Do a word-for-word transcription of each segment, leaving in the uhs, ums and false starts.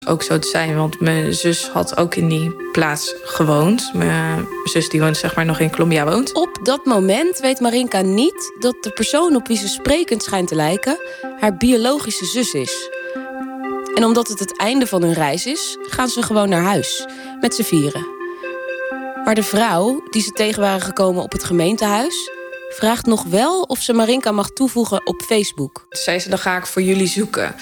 Ook zo te zijn, want mijn zus had ook in die plaats gewoond. Mijn zus die woont, zeg maar, nog in Colombia woont. Op dat moment weet Marinka niet dat de persoon op wie ze sprekend schijnt te lijken haar biologische zus is. En omdat het het einde van hun reis is, gaan ze gewoon naar huis, met z'n vieren. Maar de vrouw, die ze tegen waren gekomen op het gemeentehuis, vraagt nog wel of ze Marinka mag toevoegen op Facebook. Toen zei ze, dan ga ik voor jullie zoeken.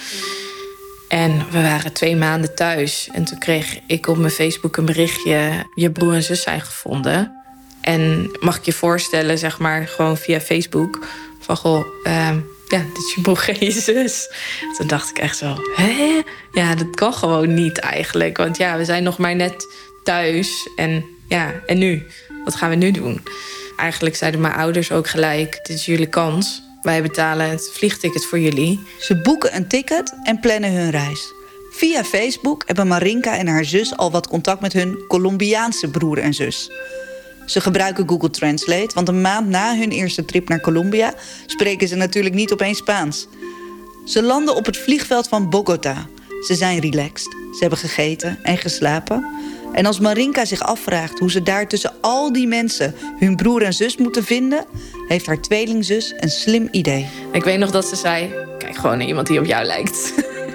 En we waren twee maanden thuis. En toen kreeg ik op mijn Facebook een berichtje: je broer en zus zijn gevonden. En mag ik je voorstellen, zeg maar, gewoon via Facebook, van goh, uh, ja, dit is je broer en je zus. Toen dacht ik echt zo, hè? Ja, dat kan gewoon niet eigenlijk. Want ja, we zijn nog maar net thuis. En ja, en nu? Wat gaan we nu doen? Eigenlijk zeiden mijn ouders ook gelijk, dit is jullie kans. Wij betalen het vliegticket voor jullie. Ze boeken een ticket en plannen hun reis. Via Facebook hebben Marinka en haar zus al wat contact met hun Colombiaanse broer en zus. Ze gebruiken Google Translate, want een maand na hun eerste trip naar Colombia spreken ze natuurlijk niet opeens Spaans. Ze landen op het vliegveld van Bogota. Ze zijn relaxed, ze hebben gegeten en geslapen. En als Marinka zich afvraagt hoe ze daar tussen al die mensen hun broer en zus moeten vinden, heeft haar tweelingzus een slim idee. Ik weet nog dat ze zei, kijk gewoon naar iemand die op jou lijkt.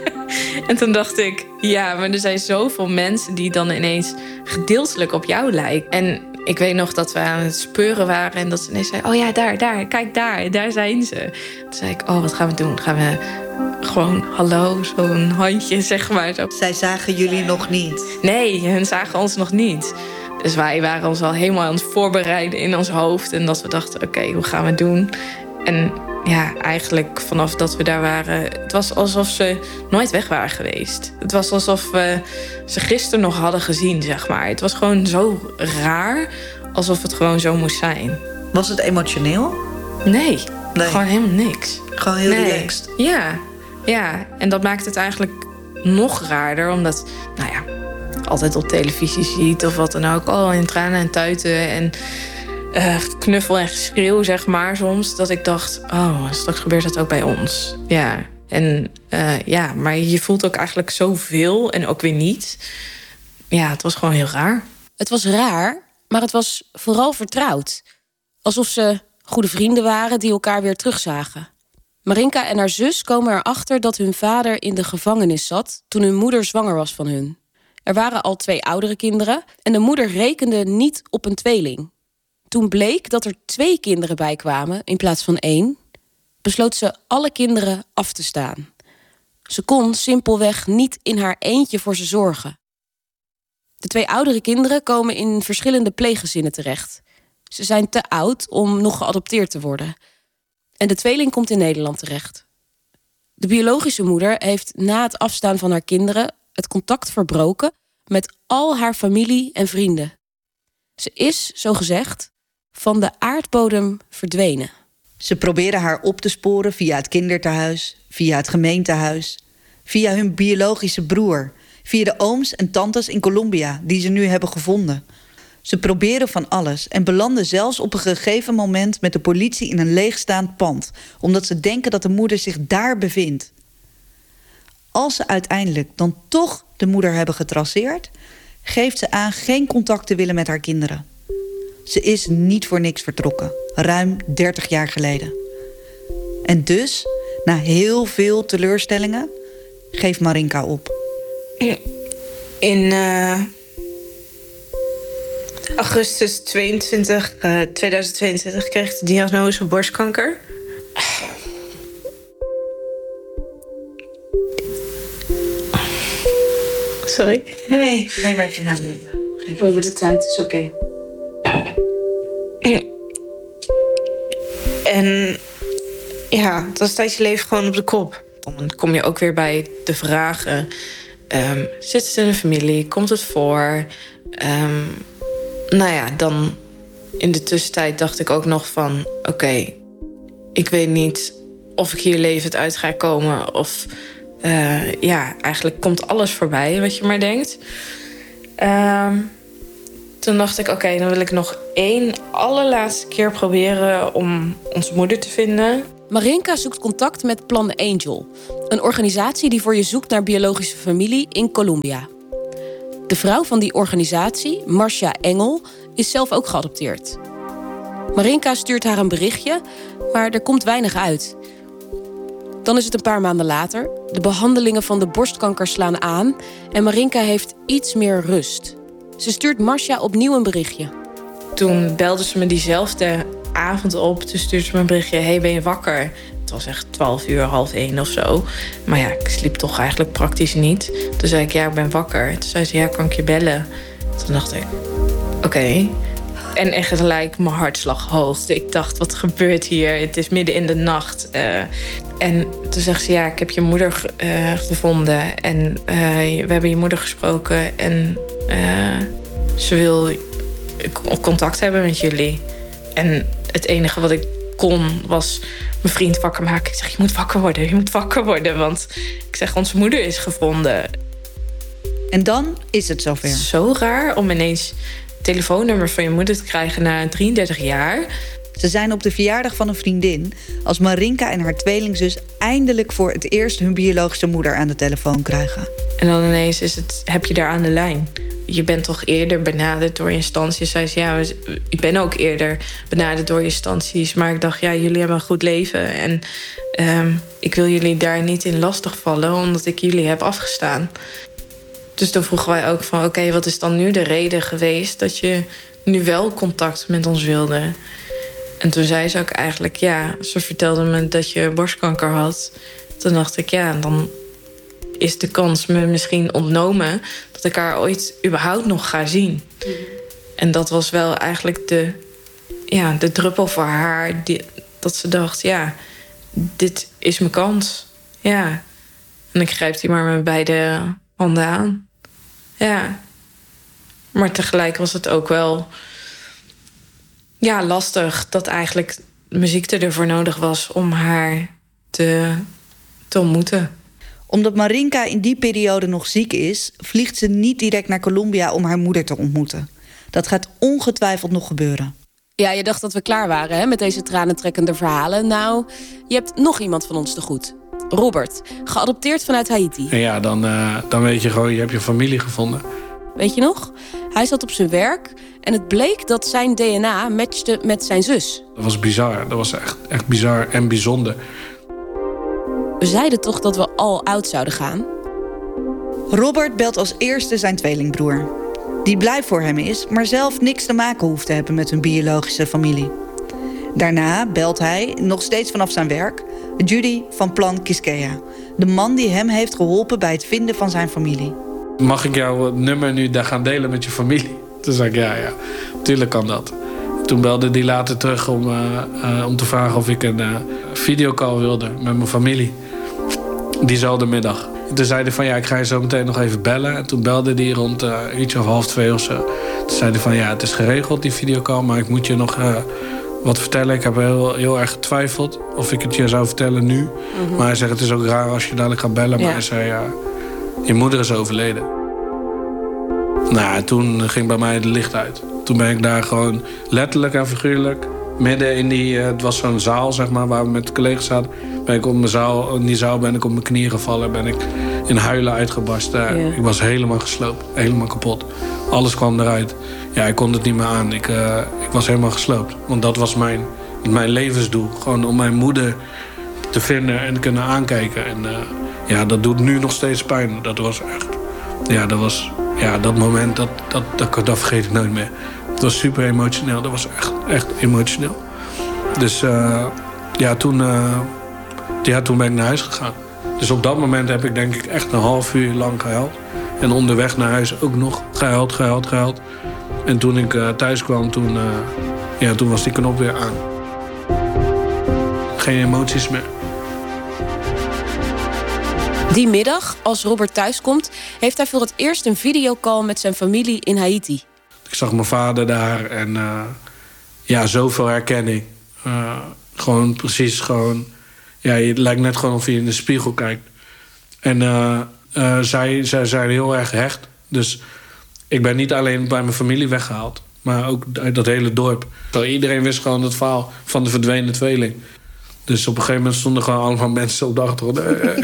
En toen dacht ik, ja, maar er zijn zoveel mensen die dan ineens gedeeltelijk op jou lijken. En ik weet nog dat we aan het speuren waren en dat ze ineens zei, oh ja, daar, daar, kijk daar, daar zijn ze. Toen zei ik, oh, wat gaan we doen? Gaan we gewoon hallo, zo'n handje, zeg maar. Zo. Zij zagen jullie nog niet? Nee, hun zagen ons nog niet. Dus wij waren ons al helemaal aan het voorbereiden in ons hoofd. En dat we dachten, oké, okay, hoe gaan we het doen? En ja, eigenlijk vanaf dat we daar waren, het was alsof ze nooit weg waren geweest. Het was alsof we ze gisteren nog hadden gezien, zeg maar. Het was gewoon zo raar, alsof het gewoon zo moest zijn. Was het emotioneel? Nee, nee. Gewoon helemaal niks. Gewoon heel nee. relaxed? Ja, ja, en dat maakt het eigenlijk nog raarder, omdat, nou ja, altijd op televisie ziet of wat dan ook, al in tranen en tuiten en uh, knuffel en geschreeuw, zeg maar, soms. Dat ik dacht, oh, straks gebeurt dat ook bij ons. Ja, en uh, ja, maar je voelt ook eigenlijk zoveel en ook weer niet. Ja, het was gewoon heel raar. Het was raar, maar het was vooral vertrouwd. Alsof ze goede vrienden waren die elkaar weer terugzagen. Marinka en haar zus komen erachter dat hun vader in de gevangenis zat toen hun moeder zwanger was van hun. Er waren al twee oudere kinderen en de moeder rekende niet op een tweeling. Toen bleek dat er twee kinderen bij kwamen in plaats van één, besloot ze alle kinderen af te staan. Ze kon simpelweg niet in haar eentje voor ze zorgen. De twee oudere kinderen komen in verschillende pleeggezinnen terecht. Ze zijn te oud om nog geadopteerd te worden. En de tweeling komt in Nederland terecht. De biologische moeder heeft na het afstaan van haar kinderen het contact verbroken met al haar familie en vrienden. Ze is, zogezegd, van de aardbodem verdwenen. Ze proberen haar op te sporen via het kindertehuis, via het gemeentehuis, via hun biologische broer, via de ooms en tantes in Colombia die ze nu hebben gevonden. Ze proberen van alles en belanden zelfs op een gegeven moment met de politie in een leegstaand pand, omdat ze denken dat de moeder zich daar bevindt. Als ze uiteindelijk dan toch de moeder hebben getraceerd, geeft ze aan geen contact te willen met haar kinderen. Ze is niet voor niks vertrokken, ruim dertig jaar geleden. En dus, na heel veel teleurstellingen, geeft Marinka op. In uh, augustus tweeëntwintig, uh, tweeduizend tweeëntwintig kreeg ik de diagnose borstkanker. Sorry. Nee, nee, maar je nou niet. Geef over de tijd, is oké. Okay. En ja, dan staat je leven gewoon op de kop. Dan kom je ook weer bij de vragen. Um, zit het in de familie? Komt het voor? Um, nou ja, dan in de tussentijd dacht ik ook nog van, oké, okay, ik weet niet of ik hier levend uit ga komen. Of uh, ja, eigenlijk komt alles voorbij wat je maar denkt. Um, toen dacht ik, oké, okay, dan wil ik nog één allerlaatste keer proberen om onze moeder te vinden. Marinka zoekt contact met Plan Angel, een organisatie die voor je zoekt naar biologische familie in Colombia. De vrouw van die organisatie, Marcia Engel, is zelf ook geadopteerd. Marinka stuurt haar een berichtje, maar er komt weinig uit. Dan is het een paar maanden later. De behandelingen van de borstkanker slaan aan en Marinka heeft iets meer rust. Ze stuurt Marcia opnieuw een berichtje. Toen belde ze me diezelfde avond op. Toen stuurde ze me een berichtje: hey, ben je wakker? Het was echt twaalf uur, half één of zo. Maar ja, ik sliep toch eigenlijk praktisch niet. Toen zei ik: ja, ik ben wakker. Toen zei ze: ja, kan ik je bellen? Toen dacht ik: oké. Okay. En echt gelijk mijn hartslag hoog. Ik dacht: wat gebeurt hier? Het is midden in de nacht. Uh, en toen zegt ze: ja, ik heb je moeder uh, gevonden. En uh, we hebben je moeder gesproken. En uh, ze wil contact hebben met jullie. En het enige wat ik kon was mijn vriend wakker maken. Ik zeg: je moet wakker worden, je moet wakker worden. Want ik zeg: onze moeder is gevonden. En dan is het zover. Het is zo raar om ineens het telefoonnummer van je moeder te krijgen na drieëndertig jaar. Ze zijn op de verjaardag van een vriendin als Marinka en haar tweelingzus eindelijk voor het eerst hun biologische moeder aan de telefoon krijgen. En dan ineens is het, heb je daar aan de lijn. Je bent toch eerder benaderd door instanties. Zij zei: ja, ik ben ook eerder benaderd door instanties. Maar ik dacht: ja, jullie hebben een goed leven. En um, ik wil jullie daar niet in lastigvallen, omdat ik jullie heb afgestaan. Dus toen vroegen wij ook van: oké, okay, wat is dan nu de reden geweest dat je nu wel contact met ons wilde? En toen zei ze ook eigenlijk: ja, ze vertelde me dat je borstkanker had. Toen dacht ik: ja, dan is de kans me misschien ontnomen dat ik haar ooit überhaupt nog ga zien. Mm-hmm. En dat was wel eigenlijk de, ja, de druppel voor haar. Die, dat ze dacht: ja, dit is mijn kans. Ja. En ik grijp die maar met beide handen aan. Ja. Maar tegelijk was het ook wel, ja, lastig dat eigenlijk mijn ziekte ervoor nodig was om haar te, te ontmoeten. Omdat Marinka in die periode nog ziek is, vliegt ze niet direct naar Colombia om haar moeder te ontmoeten. Dat gaat ongetwijfeld nog gebeuren. Ja, je dacht dat we klaar waren hè, met deze tranentrekkende verhalen. Nou, je hebt nog iemand van ons te goed. Robert, geadopteerd vanuit Haiti. En ja, dan, uh, dan weet je gewoon, je hebt je familie gevonden. Weet je nog? Hij zat op zijn werk en het bleek dat zijn D N A matchte met zijn zus. Dat was bizar. Dat was echt, echt bizar en bijzonder. We zeiden toch dat we al oud zouden gaan? Robert belt als eerste zijn tweelingbroer, die blij voor hem is, maar zelf niks te maken hoeft te hebben met hun biologische familie. Daarna belt hij, nog steeds vanaf zijn werk, Judy van Plan Quisqueya, de man die hem heeft geholpen bij het vinden van zijn familie. Mag ik jouw nummer nu daar gaan delen met je familie? Toen zei ik: ja, ja, tuurlijk kan dat. Toen belde die later terug om, uh, uh, om te vragen of ik een uh, videocall wilde met mijn familie. Diezelfde middag. En toen zei hij van: ja, ik ga je zo meteen nog even bellen. En toen belde hij rond uh, iets of half twee of zo. Toen zei hij van: ja, het is geregeld die videocall, maar ik moet je nog uh, wat vertellen. Ik heb heel, heel erg getwijfeld of ik het je zou vertellen nu. Mm-hmm. Maar hij zegt: het is ook raar als je dadelijk gaat bellen. Ja. Maar hij zei: ja, je moeder is overleden. Nou, toen ging bij mij het licht uit. Toen ben ik daar gewoon letterlijk en figuurlijk midden in die, uh, het was zo'n zaal zeg maar, waar we met collega's zaten. Ben ik op mijn zaal, in die zaal ben ik op mijn knieën gevallen. Ben ik in huilen uitgebarsten. Yeah. Ik was helemaal gesloopt, helemaal kapot. Alles kwam eruit. Ja, ik kon het niet meer aan. Ik, uh, ik was helemaal gesloopt. Want dat was mijn, mijn levensdoel. Gewoon om mijn moeder te vinden en te kunnen aankijken. En uh, ja, dat doet nu nog steeds pijn. Dat was echt, ja, dat was, ja, dat moment, dat, dat, dat, dat vergeet ik nooit meer. Het was super emotioneel. Dat was echt, echt emotioneel. Dus uh, ja, toen, uh, ja, toen ben ik naar huis gegaan. Dus op dat moment heb ik denk ik echt een half uur lang gehuild. En onderweg naar huis ook nog gehuild, gehuild, gehuild. En toen ik uh, thuis kwam, toen, uh, ja, toen was die knop weer aan. Geen emoties meer. Die middag, als Robert thuiskomt, heeft hij voor het eerst een videocall met zijn familie in Haiti. Ik zag mijn vader daar en uh, ja, zoveel herkenning. Uh, gewoon precies gewoon, ja, het lijkt net gewoon of je in de spiegel kijkt. En uh, uh, zij, zij zijn heel erg hecht. Dus ik ben niet alleen bij mijn familie weggehaald, maar ook uit dat hele dorp. Iedereen wist gewoon het verhaal van de verdwenen tweeling. Dus op een gegeven moment stonden gewoon allemaal mensen op de achtergrond.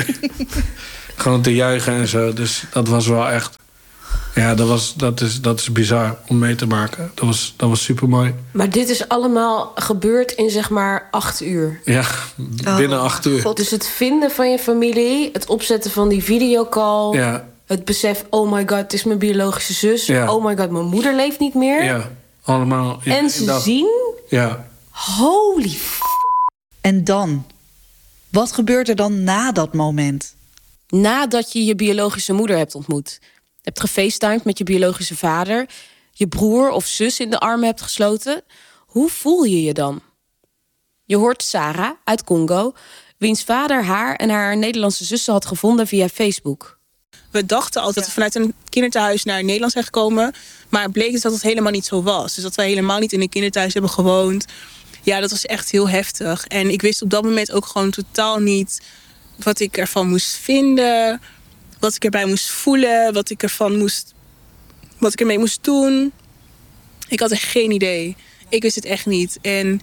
Gewoon te juichen en zo. Dus dat was wel echt... Ja, dat, was, dat, is, dat is bizar om mee te maken. Dat was, dat was super mooi. Maar dit is allemaal gebeurd in zeg maar acht uur? Ja, binnen oh, acht uur. God. Dus het vinden van je familie, het opzetten van die videocall... Ja. Het besef, oh my god, het is mijn biologische zus. Ja. Oh my god, mijn moeder leeft niet meer. Ja, allemaal. Ja, en ze dag. zien... Ja. Holy f***. En dan? Wat gebeurt er dan na dat moment? Nadat je je biologische moeder hebt ontmoet. Hebt gefacetimed met je biologische vader. Je broer of zus in de armen hebt gesloten. Hoe voel je je dan? Je hoort Sarah uit Congo, wiens vader haar en haar Nederlandse zussen had gevonden via Facebook. We dachten altijd dat we vanuit een kinderthuis naar Nederland zijn gekomen. Maar het bleek dus dat het helemaal niet zo was. Dus dat wij helemaal niet in een kinderthuis hebben gewoond. Ja, dat was echt heel heftig. En ik wist op dat moment ook gewoon totaal niet wat ik ervan moest vinden. Wat ik erbij moest voelen. Wat ik ervan moest... Wat ik ermee moest doen. Ik had echt geen idee. Ik wist het echt niet. En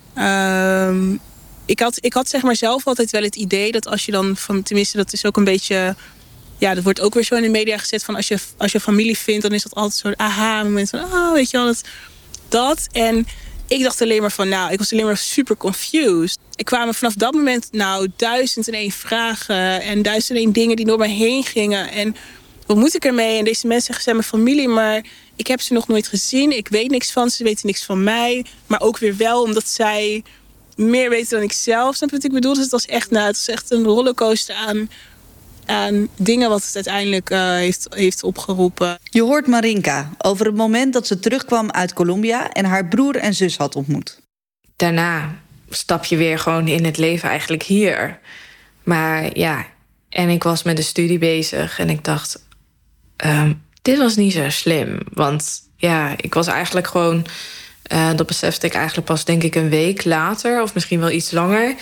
uh, ik, had, ik had zeg maar zelf altijd wel het idee dat als je dan... van tenminste, dat is ook een beetje... Ja, dat wordt ook weer zo in de media gezet van als je, als je familie vindt, dan is dat altijd zo'n aha-moment van, oh, weet je wel, dat, dat. En ik dacht alleen maar van, nou, ik was alleen maar super confused. Ik kwam vanaf dat moment, nou, duizend en één vragen en duizend en één dingen die door mij heen gingen. En wat moet ik ermee? En deze mensen zeggen, zijn mijn familie, maar ik heb ze nog nooit gezien. Ik weet niks van ze, ze weten niks van mij. Maar ook weer wel, omdat zij meer weten dan ik zelf. Snap je wat ik bedoel? Dus het was echt, nou, het was echt een rollercoaster aan... aan dingen wat het uiteindelijk uh, heeft, heeft opgeroepen. Je hoort Marinka over het moment dat ze terugkwam uit Colombia en haar broer en zus had ontmoet. Daarna stap je weer gewoon in het leven eigenlijk hier. Maar ja, en ik was met de studie bezig en ik dacht... Um, dit was niet zo slim. Want ja, ik was eigenlijk gewoon... Uh, dat besefte ik eigenlijk pas denk ik een week later... of misschien wel iets langer...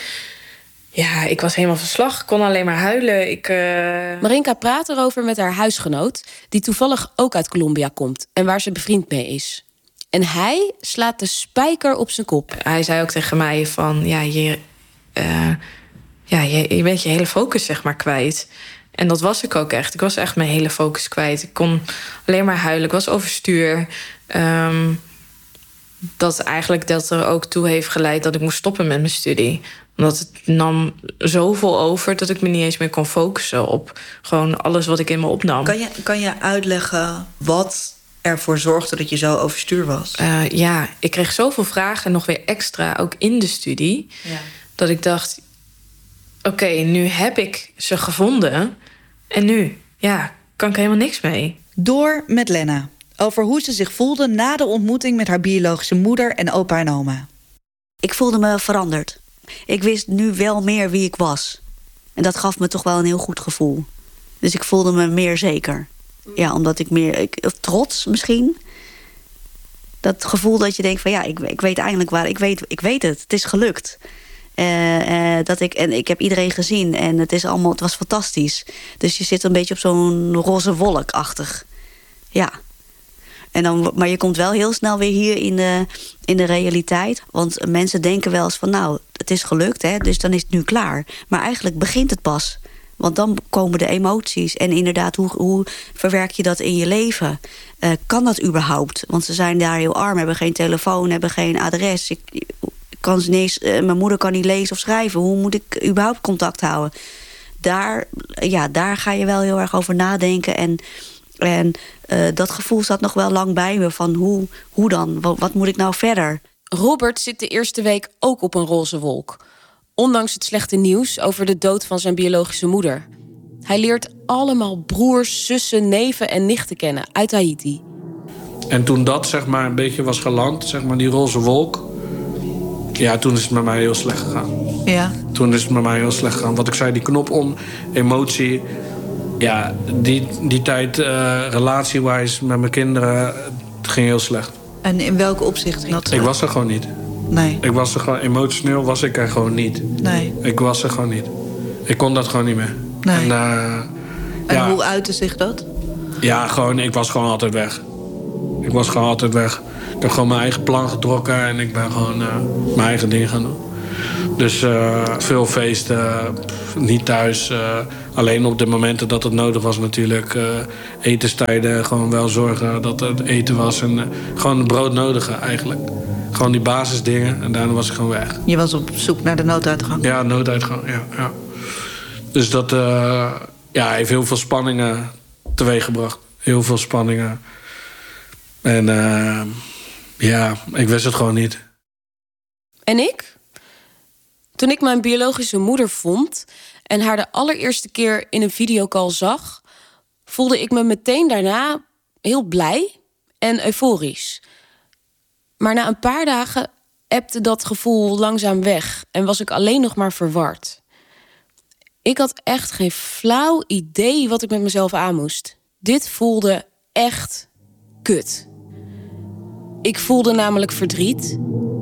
Ja, ik was helemaal van slag. Ik kon alleen maar huilen. Ik, uh... Marinka praat erover met haar huisgenoot... die toevallig ook uit Colombia komt... en waar ze bevriend mee is. En hij slaat de spijker op zijn kop. Hij zei ook tegen mij van... ja, je, uh, ja je, je bent je hele focus zeg maar kwijt. En dat was ik ook echt. Ik was echt mijn hele focus kwijt. Ik kon alleen maar huilen. Ik was overstuur. Um, dat eigenlijk dat er ook toe heeft geleid... dat ik moest stoppen met mijn studie... omdat het nam zoveel over dat ik me niet eens meer kon focussen op gewoon alles wat ik in me opnam. Kan je, kan je uitleggen wat ervoor zorgde dat je zo overstuur was? Uh, ja, ik kreeg zoveel vragen, nog weer extra, ook in de studie. Ja. Dat ik dacht, oké, okay, nu heb ik ze gevonden. En nu, ja, kan ik helemaal niks mee. Door met Lena. Over hoe ze zich voelde na de ontmoeting met haar biologische moeder en opa en oma. Ik voelde me veranderd. Ik wist nu wel meer wie ik was. En dat gaf me toch wel een heel goed gevoel. Dus ik voelde me meer zeker. Ja, omdat ik meer... Ik, of trots misschien. Dat gevoel dat je denkt van ja, ik, ik weet eindelijk waar... Ik weet, ik weet het, het is gelukt. Uh, uh, dat ik, en ik heb iedereen gezien en het, is allemaal, het was fantastisch. Dus je zit een beetje op zo'n roze wolkachtig. Ja. En dan, maar je komt wel heel snel weer hier in de, in de realiteit. Want mensen denken wel eens van nou, het is gelukt, hè, dus dan is het nu klaar. Maar eigenlijk begint het pas. Want dan komen de emoties. En inderdaad, hoe, hoe verwerk je dat in je leven? Uh, kan dat überhaupt? Want ze zijn daar heel arm, hebben geen telefoon, hebben geen adres. Ik, ik kan niet eens, uh, mijn moeder kan niet lezen of schrijven. Hoe moet ik überhaupt contact houden? Daar, ja, daar ga je wel heel erg over nadenken. En... En uh, dat gevoel zat nog wel lang bij me van hoe, hoe dan? Wat, wat moet ik nou verder? Robert zit de eerste week ook op een roze wolk. Ondanks het slechte nieuws over de dood van zijn biologische moeder. Hij leert allemaal broers, zussen, neven en nichten kennen uit Haiti. En toen dat zeg maar een beetje was geland, zeg maar die roze wolk... ja, toen is het met mij heel slecht gegaan. Ja. Toen is het met mij heel slecht gegaan. Wat ik zei, die knop om, emotie... Ja, die, die tijd, uh, relatiewijs met mijn kinderen, het ging heel slecht. En in welke opzicht? Dat ik was er gewoon niet. Nee. Ik was er gewoon, emotioneel was ik er gewoon niet. Nee. Ik was er gewoon niet. Ik kon dat gewoon niet meer. Nee. En, uh, en ja, hoe uitte zich dat? Ja, gewoon, ik was gewoon altijd weg. Ik was gewoon altijd weg. Ik heb gewoon mijn eigen plan getrokken en ik ben gewoon uh, mijn eigen ding gaan doen. Dus uh, veel feesten, niet thuis. Uh, alleen op de momenten dat het nodig was natuurlijk. Uh, etenstijden, gewoon wel zorgen dat het eten was. En uh, gewoon het broodnodige eigenlijk. Gewoon die basisdingen en daarna was ik gewoon weg. Je was op zoek naar de nooduitgang? Ja, nooduitgang, ja. ja. Dus dat uh, ja, heeft heel veel spanningen teweeggebracht. Heel veel spanningen. En uh, ja, ik wist het gewoon niet. En ik? Toen ik mijn biologische moeder vond en haar de allereerste keer in een videocall zag, voelde ik me meteen daarna heel blij en euforisch. Maar na een paar dagen ebde dat gevoel langzaam weg en was ik alleen nog maar verward. Ik had echt geen flauw idee wat ik met mezelf aan moest. Dit voelde echt kut. Ik voelde namelijk verdriet,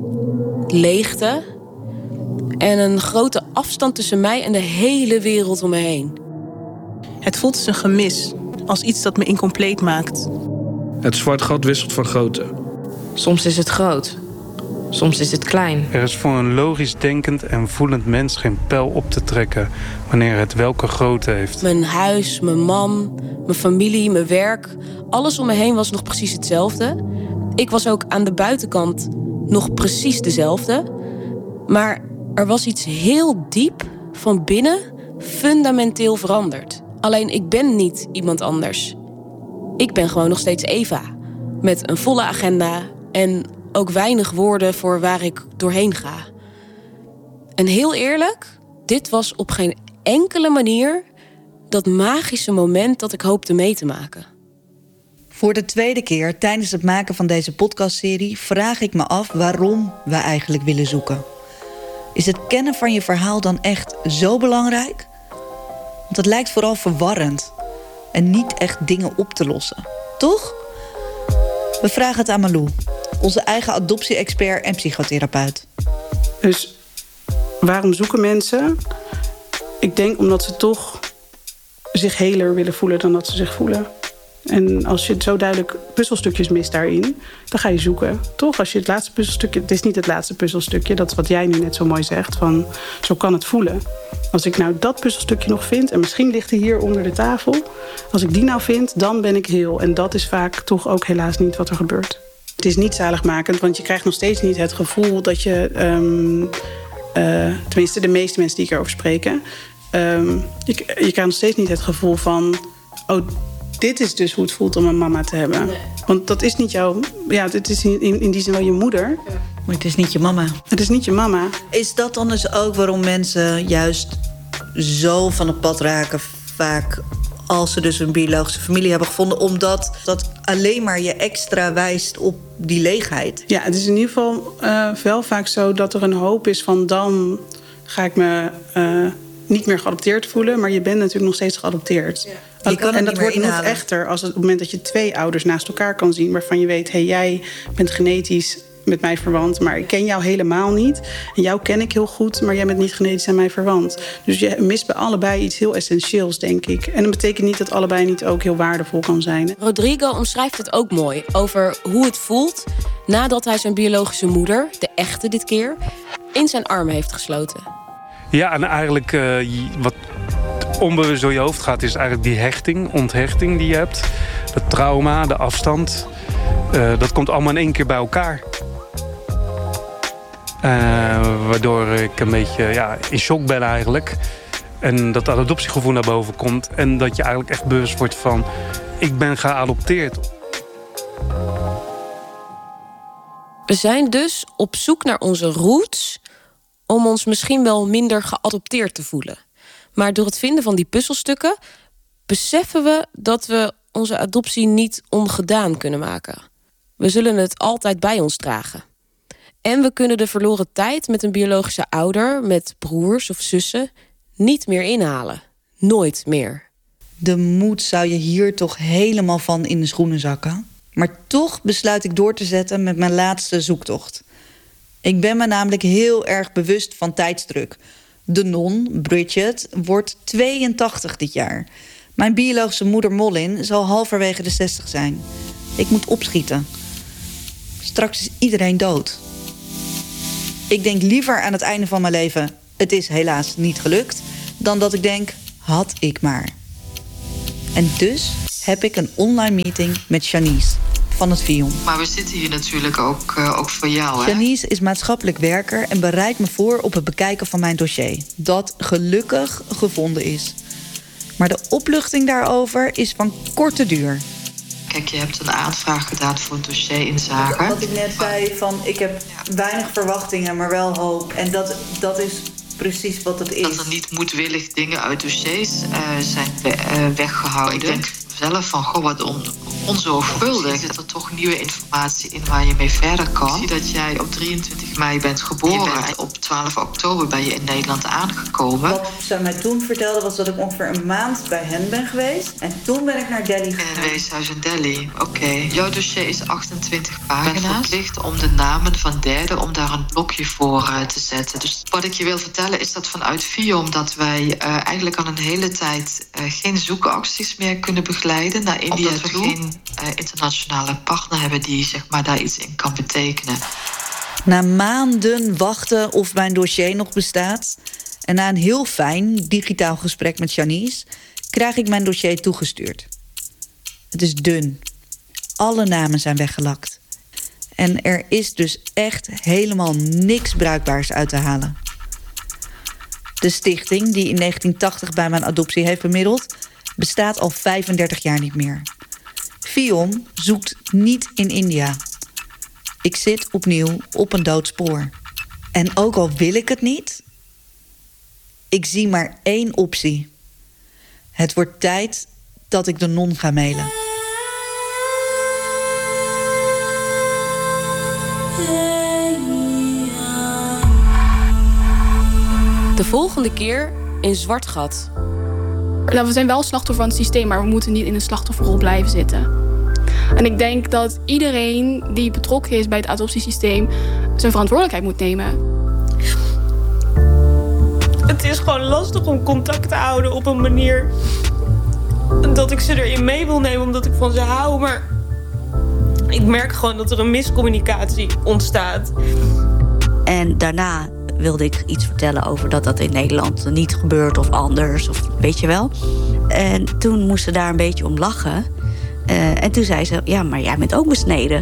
leegte en een grote afstand tussen mij en de hele wereld om me heen. Het voelt als een gemis, als iets dat me incompleet maakt. Het zwart gat wisselt van grootte. Soms is het groot, soms is het klein. Er is voor een logisch denkend en voelend mens geen pijl op te trekken wanneer het welke grootte heeft. Mijn huis, mijn man, mijn familie, mijn werk, alles om me heen was nog precies hetzelfde. Ik was ook aan de buitenkant nog precies dezelfde. Maar er was iets heel diep van binnen fundamenteel veranderd. Alleen ik ben niet iemand anders. Ik ben gewoon nog steeds Eva. Met een volle agenda en ook weinig woorden voor waar ik doorheen ga. En heel eerlijk, dit was op geen enkele manier dat magische moment dat ik hoopte mee te maken. Voor de tweede keer tijdens het maken van deze podcastserie vraag ik me af waarom we eigenlijk willen zoeken. Is het kennen van je verhaal dan echt zo belangrijk? Want het lijkt vooral verwarrend en niet echt dingen op te lossen. Toch? We vragen het aan Malou, onze eigen adoptie-expert en psychotherapeut. Dus waarom zoeken mensen? Ik denk omdat ze toch zich heler willen voelen dan dat ze zich voelen. En als je zo duidelijk puzzelstukjes mist daarin, dan ga je zoeken. Toch, als je het laatste puzzelstukje... Het is niet het laatste puzzelstukje, dat is wat jij nu net zo mooi zegt. Van, zo kan het voelen. Als ik nou dat puzzelstukje nog vind, en misschien ligt hij hier onder de tafel. Als ik die nou vind, dan ben ik heel. En dat is vaak toch ook helaas niet wat er gebeurt. Het is niet zaligmakend, want je krijgt nog steeds niet het gevoel dat je... Um, uh, tenminste, de meeste mensen die ik erover spreken... Um, je, je krijgt nog steeds niet het gevoel van... oh, dit is dus hoe het voelt om een mama te hebben. Nee. Want dat is niet jouw... Ja, dit is in, in die zin wel je moeder. Ja. Maar het is niet je mama. Het is niet je mama. Is dat dan dus ook waarom mensen juist zo van het pad raken... vaak als ze dus een biologische familie hebben gevonden... omdat dat alleen maar je extra wijst op die leegheid? Ja, het is in ieder geval uh, wel vaak zo dat er een hoop is van... dan ga ik me uh, niet meer geadopteerd voelen... maar je bent natuurlijk nog steeds geadopteerd. Ja. Je kan en dat wordt inhalen. nog echter als het, op het moment dat je twee ouders naast elkaar kan zien... waarvan je weet, hé, hey, jij bent genetisch met mij verwant... maar ik ken jou helemaal niet. En jou ken ik heel goed, maar jij bent niet genetisch aan mij verwant. Dus je mist bij allebei iets heel essentieels, denk ik. En dat betekent niet dat allebei niet ook heel waardevol kan zijn. Rodrigo omschrijft het ook mooi over hoe het voelt... nadat hij zijn biologische moeder, de echte dit keer, in zijn armen heeft gesloten. Ja, en eigenlijk uh, wat onbewust door je hoofd gaat... is eigenlijk die hechting, onthechting die je hebt. Het trauma, de afstand. Uh, dat komt allemaal in één keer bij elkaar. Uh, waardoor ik een beetje ja, in shock ben eigenlijk. En dat adoptiegevoel naar boven komt. En dat je eigenlijk echt bewust wordt van... ik ben geadopteerd. We zijn dus op zoek naar onze roots... om ons misschien wel minder geadopteerd te voelen. Maar door het vinden van die puzzelstukken... beseffen we dat we onze adoptie niet ongedaan kunnen maken. We zullen het altijd bij ons dragen. En we kunnen de verloren tijd met een biologische ouder... met broers of zussen niet meer inhalen. Nooit meer. De moed zou je hier toch helemaal van in de schoenen zakken. Maar toch besluit ik door te zetten met mijn laatste zoektocht. Ik ben me namelijk heel erg bewust van tijdsdruk. De non, Bridget, wordt tweeëntachtig dit jaar. Mijn biologische moeder Mollin zal halverwege de zestig zijn. Ik moet opschieten. Straks is iedereen dood. Ik denk liever aan het einde van mijn leven... het is helaas niet gelukt... dan dat ik denk, had ik maar. En dus heb ik een online meeting met Janice van het Vion. Maar we zitten hier natuurlijk ook, uh, ook voor jou, hè? Janice is maatschappelijk werker en bereidt me voor op het bekijken van mijn dossier. Dat gelukkig gevonden is. Maar de opluchting daarover is van korte duur. Kijk, je hebt een aanvraag gedaan voor een dossierinzage. Wat ik net zei, van ik heb weinig verwachtingen, maar wel hoop. En dat, dat is precies wat het is. Dat er niet moedwillig dingen uit dossiers uh, zijn we, uh, weggehouden. Ik denk zelf van, goh, wat on, onzorgvuldig. Zit er toch nieuwe informatie in waar je mee verder kan. Ik zie dat jij op drieëntwintig mei bent geboren. Je bent op twaalf oktober ben je in Nederland aangekomen. Wat zij mij toen vertelde was dat ik ongeveer een maand bij hen ben geweest. En toen ben ik naar Delhi gegaan. In een weeshuis in Delhi, oké. Okay. Jouw dossier is achtentwintig pagina's. Ik ben verplicht om de namen van derden, om daar een blokje voor uh, te zetten. Dus wat ik je wil vertellen is dat vanuit Viom dat wij uh, eigenlijk al een hele tijd uh, geen zoekacties meer kunnen begeleiden naar India toe. Omdat we geen uh, internationale partner hebben die zeg maar daar iets in kan betekenen. Na maanden wachten of mijn dossier nog bestaat... en na een heel fijn digitaal gesprek met Janice... krijg ik mijn dossier toegestuurd. Het is dun. Alle namen zijn weggelakt. En er is dus echt helemaal niks bruikbaars uit te halen. De stichting die in negentien tachtig bij mijn adoptie heeft bemiddeld... bestaat al vijfendertig jaar niet meer. Viom zoekt niet in India. Ik zit opnieuw op een dood spoor. En ook al wil ik het niet... ik zie maar één optie. Het wordt tijd dat ik de non ga mailen. De volgende keer in Zwart Gat. Nou, we zijn wel slachtoffer van het systeem, maar we moeten niet in een slachtofferrol blijven zitten. En ik denk dat iedereen die betrokken is bij het adoptiesysteem zijn verantwoordelijkheid moet nemen. Het is gewoon lastig om contact te houden op een manier dat ik ze erin mee wil nemen omdat ik van ze hou. Maar ik merk gewoon dat er een miscommunicatie ontstaat. En daarna wilde ik iets vertellen over dat dat in Nederland niet gebeurt of anders, of weet je wel. En toen moest ze daar een beetje om lachen. Uh, en toen zei ze, ja, maar jij bent ook besneden.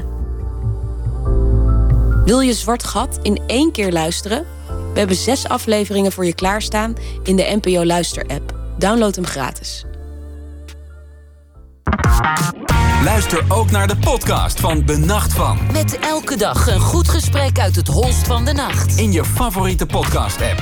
Wil je Zwart Gat in één keer luisteren? We hebben zes afleveringen voor je klaarstaan in de N P O Luister-app. Download hem gratis. Luister ook naar de podcast van De Nacht Van. Met elke dag een goed gesprek uit het holst van de nacht. In je favoriete podcast-app.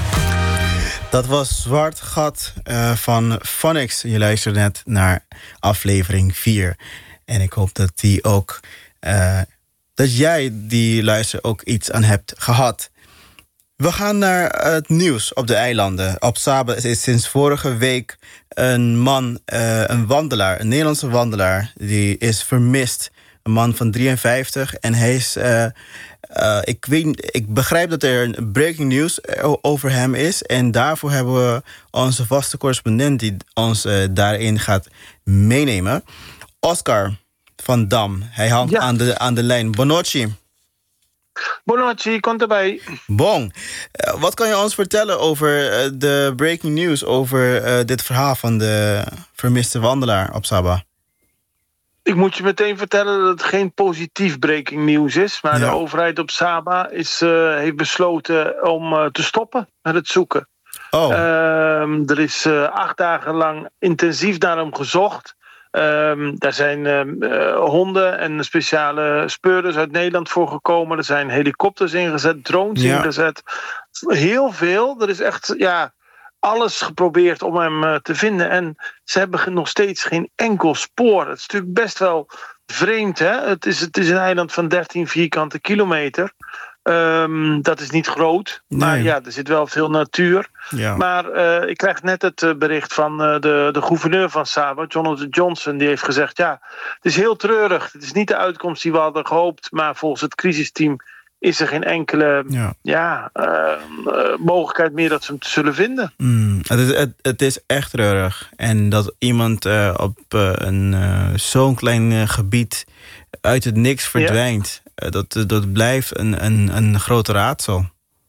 Dat was Zwart Gat uh, van Phonics. Je luisterde net naar aflevering vier. En ik hoop dat, die ook, uh, dat jij die luister ook iets aan hebt gehad. We gaan naar het nieuws op de eilanden. Op Saba is sinds vorige week een man, uh, een wandelaar, een Nederlandse wandelaar, die is vermist. Een man van drieënvijftig en hij is... Uh, uh, ik, weet, ik begrijp dat er een breaking news over hem is. En daarvoor hebben we onze vaste correspondent die ons uh, daarin gaat meenemen. Oscar van Dam. Hij hangt ja. aan, de, aan de lijn. Bonocci. Bonocci, komt erbij. Bon. Uh, wat kan je ons vertellen over uh, de breaking news... over uh, dit verhaal van de vermiste wandelaar op Saba? Ik moet je meteen vertellen dat het geen positief breaking news is. Maar ja. de overheid op Saba is, uh, heeft besloten om uh, te stoppen met het zoeken. Oh. Uh, er is uh, acht dagen lang intensief naar hem gezocht. Um, daar zijn uh, uh, honden en speciale speurders uit Nederland voor gekomen. Er zijn helikopters ingezet, drones ja. ingezet. Heel veel. Er is echt ja, alles geprobeerd om hem uh, te vinden. En ze hebben nog steeds geen enkel spoor. Het is natuurlijk best wel vreemd. Hè? Het is, het is een eiland van dertien vierkante kilometer. Um, dat is niet groot, maar nee. ja, er zit wel veel natuur. Ja. Maar uh, ik krijg net het uh, bericht van uh, de, de gouverneur van Saba, Jonathan Johnson, die heeft gezegd, ja, het is heel treurig. Het is niet de uitkomst die we hadden gehoopt, maar volgens het crisisteam is er geen enkele ja. Ja, uh, uh, mogelijkheid meer dat ze hem zullen vinden. Mm, het, is, het, het is echt treurig. En dat iemand uh, op uh, een uh, zo'n klein uh, gebied uit het niks verdwijnt. Ja. Uh, dat, dat blijft een, een, een groot raadsel.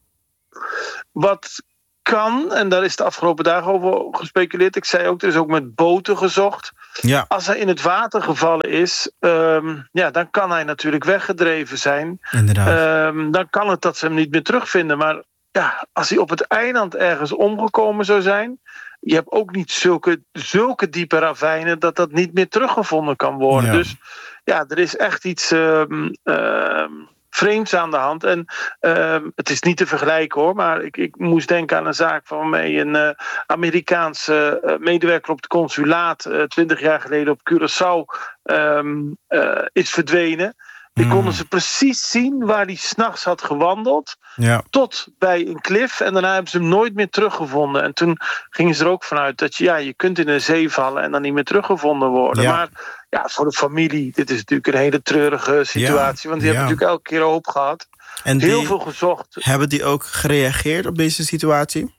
Wat kan, en daar is de afgelopen dagen over gespeculeerd. Ik zei ook, er is ook met boten gezocht. Ja. Als hij in het water gevallen is, um, ja, dan kan hij natuurlijk weggedreven zijn. Inderdaad. Um, dan kan het dat ze hem niet meer terugvinden. Maar ja, als hij op het eiland ergens omgekomen zou zijn, je hebt ook niet zulke, zulke diepe ravijnen dat dat niet meer teruggevonden kan worden. Ja. Dus ja, er is echt iets um, um, vreemds aan de hand. En um, het is niet te vergelijken hoor, maar ik, ik moest denken aan een zaak waarmee een uh, Amerikaanse uh, medewerker op het consulaat twintig uh, jaar geleden op Curaçao um, uh, is verdwenen. Die mm. konden ze precies zien waar hij 's nachts had gewandeld. Ja. Tot bij een klif. En daarna hebben ze hem nooit meer teruggevonden. En toen gingen ze er ook vanuit dat je, ja, je kunt in de zee vallen en dan niet meer teruggevonden worden. Ja. Maar ja, voor de familie, dit is natuurlijk een hele treurige situatie. Ja. Want die ja. hebben natuurlijk elke keer hoop gehad. En heel die, veel gezocht. Hebben die ook gereageerd op deze situatie?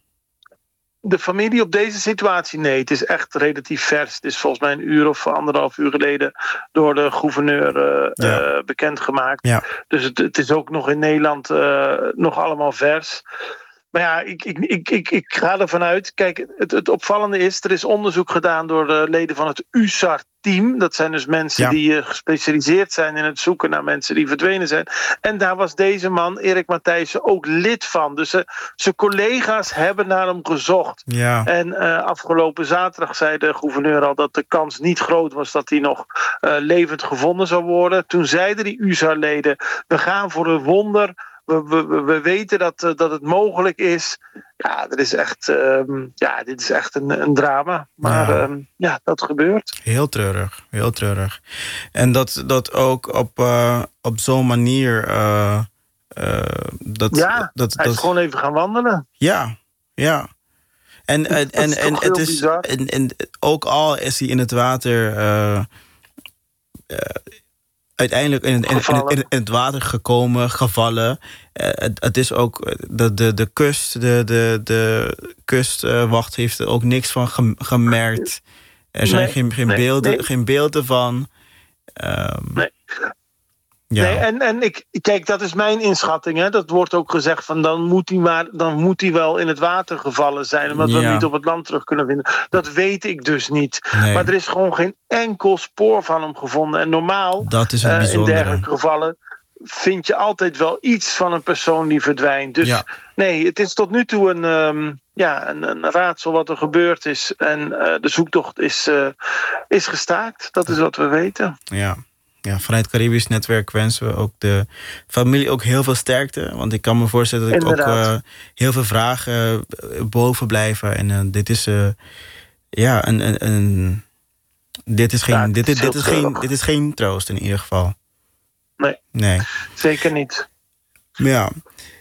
De familie op deze situatie, nee. Het is echt relatief vers. Het is volgens mij een uur of anderhalf uur geleden door de gouverneur uh, ja. uh, bekendgemaakt. Ja. Dus het, het is ook nog in Nederland uh, nog allemaal vers. Maar ja, ik, ik, ik, ik, ik ga ervan uit. Kijk, het, het opvallende is, er is onderzoek gedaan door de leden van het U S A R-team. Dat zijn dus mensen ja. die uh, gespecialiseerd zijn in het zoeken naar mensen die verdwenen zijn. En daar was deze man, Erik Matthijssen, ook lid van. Dus uh, zijn collega's hebben naar hem gezocht. Ja. En uh, afgelopen zaterdag zei de gouverneur al dat de kans niet groot was dat hij nog uh, levend gevonden zou worden. Toen zeiden die U S A R-leden, we gaan voor een wonder. We, we, we weten dat, uh, dat het mogelijk is. Ja, dat is echt, um, ja, dit is echt een, een drama. Maar ja. Um, ja, dat gebeurt. Heel treurig, heel treurig. En dat, dat ook op, uh, op zo'n manier... Uh, uh, dat, ja, dat, hij dat, is gewoon even gaan wandelen. Ja, ja. En, en, en, en, het is, en, en ook al is hij in het water... Uh, uh, uiteindelijk in, in, in, in, in het water gekomen, gevallen. Uh, het, het is ook de, de, de kust, de, de, de kustwacht heeft er ook niks van gemerkt. Er zijn nee, geen, geen, nee, beelden, nee. geen beelden van. Um, nee. Ja. Nee, en, en ik, kijk, dat is mijn inschatting. Hè. Dat wordt ook gezegd van dan moet hij maar, dan moet hij wel in het water gevallen zijn, omdat ja. we hem niet op het land terug kunnen vinden. Dat weet ik dus niet. Nee. Maar er is gewoon geen enkel spoor van hem gevonden. En normaal, dat is het uh, in dergelijke gevallen, vind je altijd wel iets van een persoon die verdwijnt. Dus ja. nee, het is tot nu toe een, um, ja, een, een raadsel wat er gebeurd is. En uh, de zoektocht is, uh, is gestaakt. Dat is wat we weten. Ja. Ja, vanuit het Caribisch Netwerk wensen we ook de familie ook heel veel sterkte. Want ik kan me voorstellen dat ik ook uh, heel veel vragen uh, boven blijven. En uh, dit is uh, ja een, een, een dit is geen ja, dit, dit, dit is geen dit is geen troost in ieder geval. Nee. Nee. Zeker niet. Ja.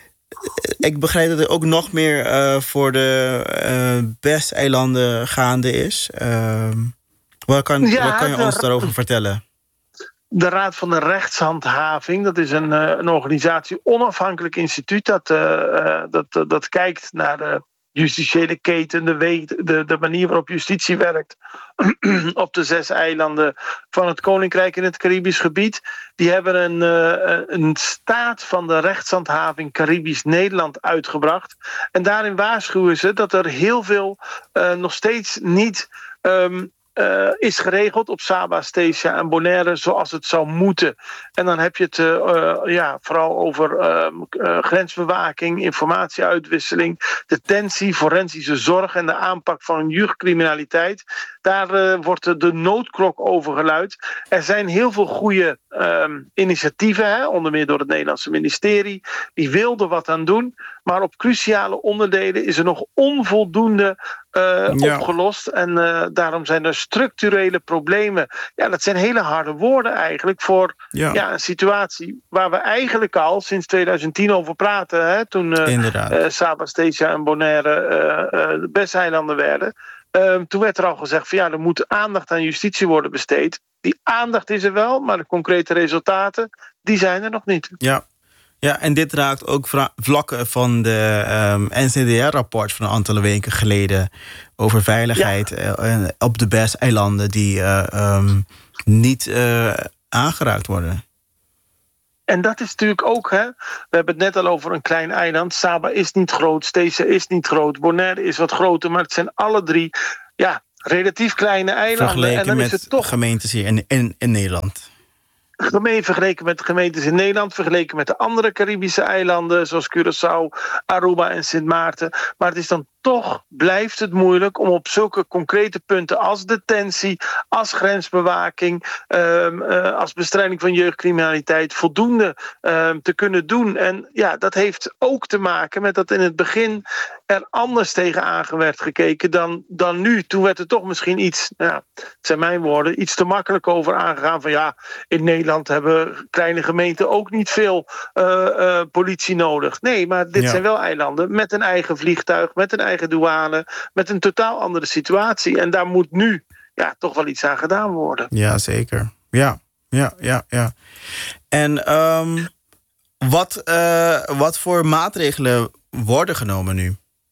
Ik begrijp dat er ook nog meer uh, voor de uh, Bes-eilanden gaande is. Uh, wat kan, ja, wat kan je ons daarover vertellen? De Raad van de Rechtshandhaving, dat is een, een organisatie, onafhankelijk instituut dat, uh, dat, uh, dat kijkt naar de justitiële keten, de, we- de, de manier waarop justitie werkt op de zes eilanden van het Koninkrijk in het Caribisch gebied. Die hebben een, uh, een staat van de rechtshandhaving Caribisch Nederland uitgebracht. En daarin waarschuwen ze dat er heel veel uh, nog steeds niet... Um, Uh, is geregeld op Saba, Statia en Bonaire zoals het zou moeten. En dan heb je het uh, uh, ja, vooral over uh, uh, grensbewaking, informatieuitwisseling, detentie, forensische zorg en de aanpak van jeugdcriminaliteit. Daar uh, wordt de noodklok over geluid. Er zijn heel veel goede uh, initiatieven, hè, onder meer door het Nederlandse ministerie. Die wilden wat aan doen. Maar op cruciale onderdelen is er nog onvoldoende uh, ja. opgelost. En uh, daarom zijn er structurele problemen. Ja, dat zijn hele harde woorden eigenlijk voor ja. Ja, een situatie waar we eigenlijk al sinds twintig tien over praten. Hè, toen uh, uh, Saba, Statia en Bonaire uh, uh, de Bes-eilanden werden. Uh, toen werd er al gezegd van ja, er moet aandacht aan justitie worden besteed. Die aandacht is er wel, maar de concrete resultaten, die zijn er nog niet. Ja. Ja, en dit raakt ook vlakken van de um, N C D R-rapport van een aantal weken geleden over veiligheid ja. uh, op de Bes-eilanden die uh, um, niet uh, aangeraakt worden. En dat is natuurlijk ook, hè, we hebben het net al over een klein eiland. Saba is niet groot, Stesa is niet groot, Bonaire is wat groter, maar het zijn alle drie ja, relatief kleine eilanden. Vergeleken en dan met is het toch gemeentes hier in, in, in Nederland. Gemeen vergeleken met de gemeentes in Nederland, vergeleken met de andere Caribische eilanden, zoals Curaçao, Aruba en Sint Maarten. Maar het is dan toch, blijft het moeilijk om op zulke concrete punten als detentie, als grensbewaking, um, uh, als bestrijding van jeugdcriminaliteit voldoende um, te kunnen doen. En ja, dat heeft ook te maken met dat in het begin er anders tegenaan werd gekeken dan, dan nu. Toen werd er toch misschien iets, ja, het zijn mijn woorden, iets te makkelijk over aangegaan van ja, in Nederland hebben kleine gemeenten ook niet veel uh, uh, politie nodig. Nee, maar dit Ja. zijn wel eilanden met een eigen vliegtuig, met een eigen douane, met een totaal andere situatie. En daar moet nu ja, toch wel iets aan gedaan worden. Ja, zeker. Ja, ja, ja, ja. En um, wat, uh, wat voor maatregelen worden genomen nu?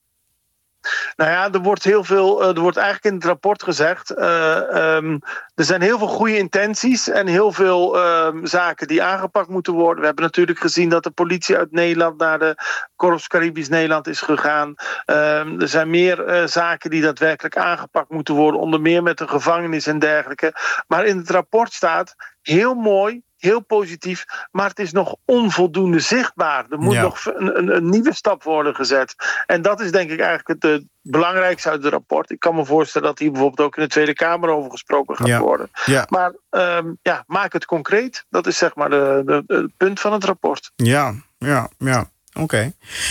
Nou ja, er wordt heel veel, er wordt eigenlijk in het rapport gezegd, uh, um, er zijn heel veel goede intenties en heel veel um, zaken die aangepakt moeten worden. We hebben natuurlijk gezien dat de politie uit Nederland naar de Korps Caribisch Nederland is gegaan. Um, er zijn meer uh, zaken die daadwerkelijk aangepakt moeten worden, onder meer met de gevangenis en dergelijke. Maar in het rapport staat heel mooi, heel positief, maar het is nog onvoldoende zichtbaar. Er moet Ja. nog een, een, een nieuwe stap worden gezet. En dat is denk ik eigenlijk het, het belangrijkste uit het rapport. Ik kan me voorstellen dat hier bijvoorbeeld ook in de Tweede Kamer over gesproken gaat Ja. worden. Ja. Maar um, ja, maak het concreet. Dat is zeg maar de, de, de- het punt van het rapport. Ja, ja, ja. Oké. Okay.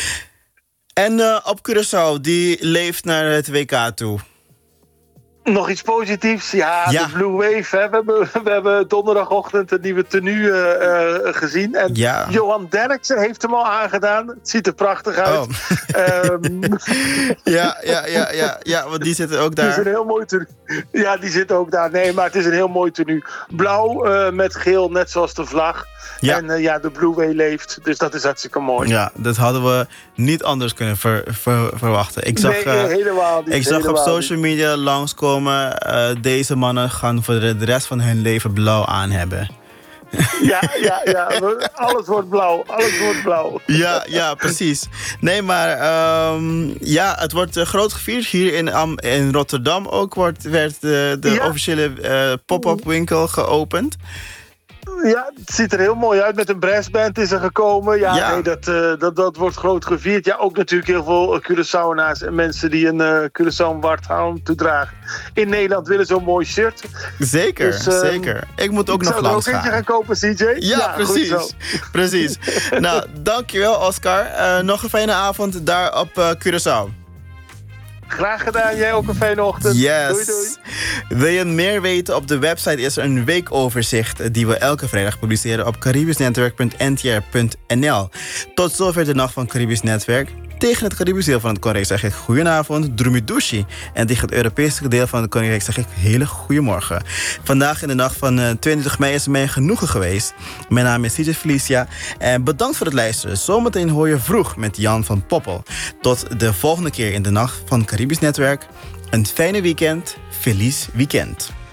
En uh, op Curaçao, die leeft naar het W K toe. Nog iets positiefs? Ja, Ja. de Blue Wave. Hè. We, hebben, we hebben donderdagochtend een nieuwe tenue uh, uh, gezien. En Ja. Johan Derksen heeft hem al aangedaan. Het ziet er prachtig uit. Oh. Ehm, Ja, ja, ja, ja, ja, want die zitten ook Het is een daar. heel mooi tenue. Ja, die zit ook daar. Nee, maar het is een heel mooi tenue. Blauw uh, met geel, net zoals de vlag. Ja. En uh, ja, de Blue Way leeft. Dus dat is hartstikke mooi. Ja, dat hadden we niet anders kunnen ver, ver- verwachten. Ik zag, Nee, uh, helemaal niet, ik zag op helemaal social media langskomen, uh, deze mannen gaan voor de de rest van hun leven blauw aan hebben. Ja, ja, ja. Alles wordt blauw. Alles wordt blauw. Ja, ja, precies. Nee, maar um, ja, het wordt uh, groot gevierd. Hier in, Am in Rotterdam ook wordt, werd de, de Ja. officiële uh, pop-up winkel geopend. Ja, het ziet er heel mooi uit. Met een brassband is er gekomen. Ja, Ja. Nee, dat, uh, dat, dat wordt groot gevierd. Ja, ook natuurlijk heel veel Curaçaoënaars en mensen die een uh, Curaçao warthound toedragen. In Nederland willen zo'n mooi shirt. Zeker, Dus, uh, zeker. Ik moet ook ik nog zou er langs ook eentje gaan. gaan kopen, C J. Ja, goed precies. zo. Precies. Nou, dankjewel Oscar. Uh, nog een fijne avond daar op uh, Curaçao. Graag gedaan. Jij ook een fijne ochtend. Yes. Doei, doei. Wil je meer weten? Op de website is er een weekoverzicht die we elke vrijdag publiceren op caribischnetwerk punt n t r punt n l. Tot zover de Nacht van Caribisch Netwerk. Tegen het Caribisch deel van het Koninkrijk zeg ik goedenavond, Drumidushi. En tegen het Europese deel van het Koninkrijk zeg ik hele goedemorgen. Vandaag in de nacht van uh, tweeëntwintig mei is het mij genoegen geweest. Mijn naam is C J Felicia en bedankt voor het luisteren. Zometeen hoor je vroeg met Jan van Poppel. Tot de volgende keer in de Nacht van Caribisch Netwerk. Een fijne weekend. Feliz weekend.